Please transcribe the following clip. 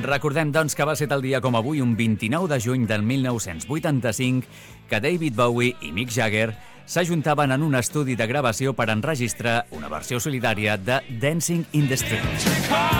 Recordem, doncs, que va ser tal dia com avui, un 29 de juny del 1985, que David Bowie i Mick Jagger s'ajuntaven en un estudi de gravació per enregistrar una versió solidària de Dancing in the Street.